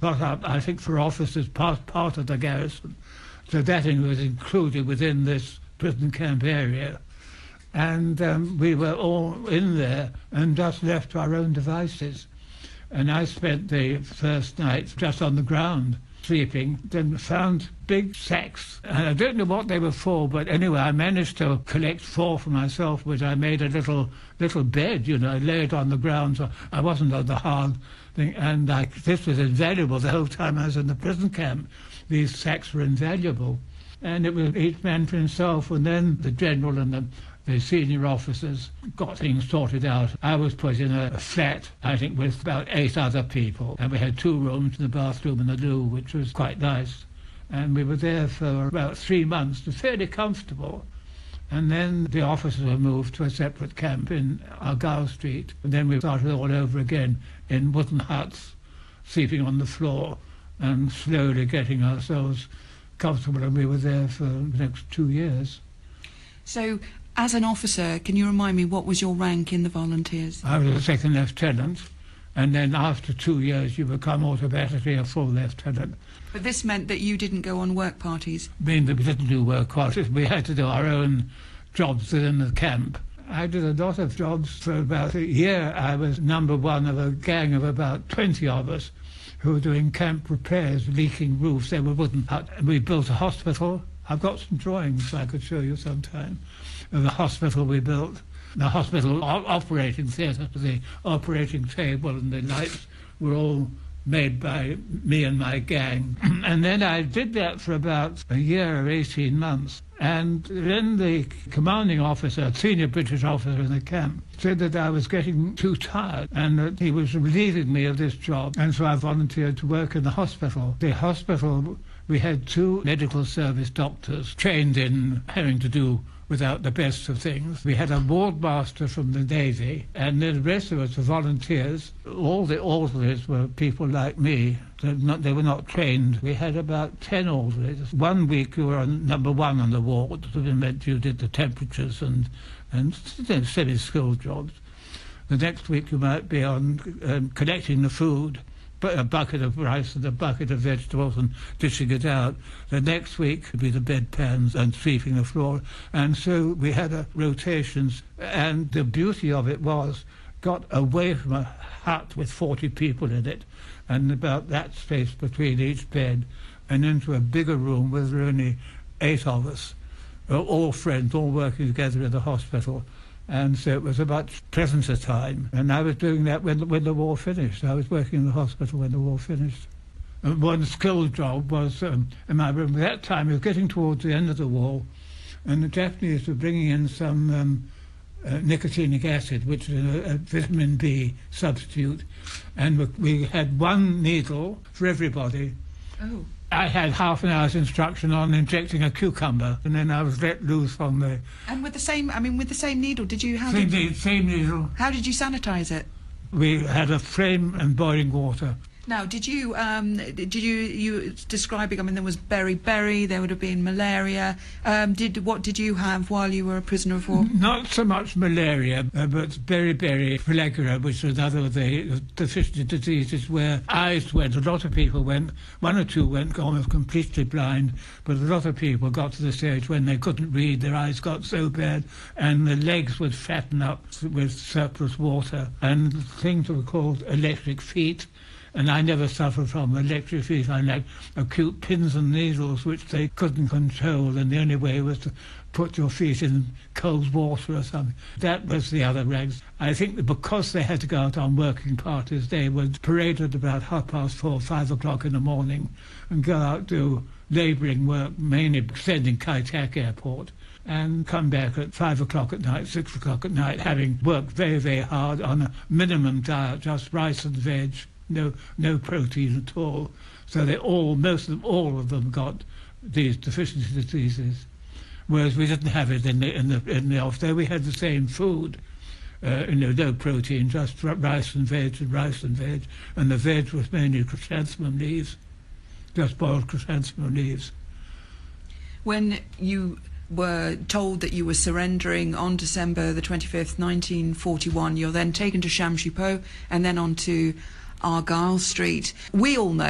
got up, I think, for officers, part of the garrison. So that was included within this prison camp area. And we were all in there and just left to our own devices. And I spent the first night just on the ground, sleeping, then found big sacks. And I don't know what they were for, but anyway, I managed to collect 4 for myself, which I made a little bed, I lay it on the ground, so I wasn't on the hard thing. And this was invaluable the whole time I was in the prison camp. These sacks were invaluable. And it was each man for himself, and then the general and the senior officers got things sorted out. I was put in a flat, I think, with about 8 other people. And we had 2 rooms and a bathroom and a loo, which was quite nice. And we were there for about 3 months, fairly comfortable. And then the officers were moved to a separate camp in Argyle Street. And then we started all over again in wooden huts, sleeping on the floor and slowly getting ourselves comfortable. And we were there for the next 2 years. So, as an officer, can you remind me what was your rank in the volunteers? I was a second lieutenant, and then after 2 years you become automatically a full lieutenant. But this meant that you didn't go on work parties? Mean that we didn't do work parties. We had to do our own jobs within the camp. I did a lot of jobs for about a year. I was number 1 of a gang of about 20 of us who were doing camp repairs, leaking roofs. They were wooden huts. We built a hospital. I've got some drawings I could show you sometime of the hospital we built. The hospital operating theatre, the operating table and the lights were all made by me and my gang. And then I did that for about a year or 18 months. And then the commanding officer, senior British officer in the camp, said that I was getting too tired and that he was relieving me of this job. And so I volunteered to work in the hospital. The hospital, we had 2 medical service doctors trained in having to do without the best of things. We had a wardmaster from the Navy, and then the rest of us were volunteers. All the orderlies were people like me. They were not trained. We had about 10 orderlies. 1 week you were on number 1 on the ward, so it meant you did the temperatures and semi-skilled jobs. The next week you might be on collecting the food, a bucket of rice and a bucket of vegetables and dishing it out. The next week would be the bedpans and sweeping the floor. And so we had rotations, and the beauty of it was got away from a hut with 40 people in it and about that space between each bed and into a bigger room with only 8 of us, all friends, all working together in the hospital. And so it was a much pleasanter time. And I was doing that when the war finished. I was working in the hospital when the war finished. And one skilled job was, in my room at that time, it was getting towards the end of the war, and the Japanese were bringing in some nicotinic acid, which is a vitamin B substitute. And we had 1 needle for everybody. Oh. I had half an hour's instruction on injecting a cucumber, and then I was let loose on the... And with the same needle, did you... Same needle. How did you sanitize it? We had a flame and boiling water. Now, did you describing, there was beriberi, there would have been malaria. What did you have while you were a prisoner of war? Not so much malaria, but beriberi, phylagera, which was another of the deficiency diseases where eyes went. A lot of people went, 1 or 2 went almost completely blind, but a lot of people got to the stage when they couldn't read, their eyes got so bad, and the legs would fatten up with surplus water, and things were called electric feet. And I never suffered from electric feet. I had acute pins and needles which they couldn't control, and the only way was to put your feet in cold water or something. That was the other rags. I think that because they had to go out on working parties, they would parade at about 4:30, 5 o'clock in the morning and go out do labouring work, mainly sending Kai Tak Airport, and come back at 5 o'clock at night, 6 o'clock at night, having worked very, very hard on a minimum diet, just rice and veg. No protein at all. So all of them got these deficiency diseases, whereas we didn't have it in the off. There we had the same food, no protein, just rice and veg, and the veg was mainly chrysanthemum leaves, just boiled chrysanthemum leaves. When you were told that you were surrendering on December the 25th, 1941, you're then taken to Shamshi Po and then on to Argyle Street. We all know